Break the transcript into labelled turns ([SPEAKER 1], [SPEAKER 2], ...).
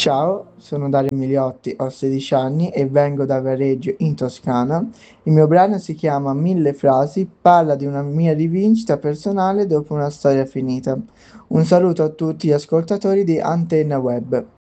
[SPEAKER 1] Ciao, sono Dario Migliotti, ho 16 anni e vengo da Viareggio in Toscana. Il mio brano si chiama Mille frasi, parla di una mia rivincita personale dopo una storia finita. Un saluto a tutti gli ascoltatori di Antenna Web.